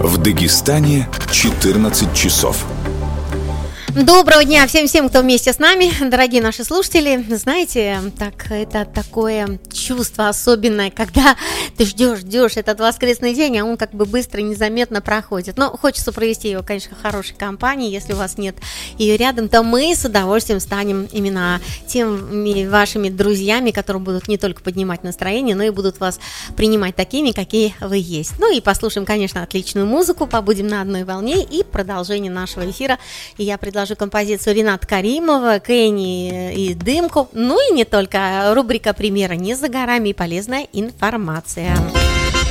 В Дагестане 14 часов. Доброго дня всем, кто вместе с нами, дорогие наши слушатели. Знаете, так это такое чувство особенное, когда ты ждешь этот воскресный день, а он как бы быстро, незаметно проходит. Но хочется провести его, конечно, в хорошей компании. Если у вас нет ее рядом, то мы с удовольствием станем именно теми вашими друзьями, которые будут не только поднимать настроение, но и будут вас принимать такими, какие вы есть. Ну и послушаем, конечно, отличную музыку, побудем на одной волне и продолжение нашего эфира. И я предложу композицию Рената Каримова, Кенни и Дымку. Ну и не только. Рубрика «Премьера не за горами» и полезная информация.